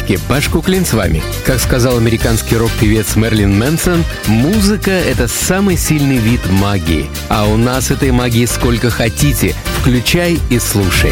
приветики, Паш Куклин с вами. Как сказал американский рок-певец Мерлин Мэнсон, музыка — это самый сильный вид магии. А у нас этой магии сколько хотите. Включай и слушай.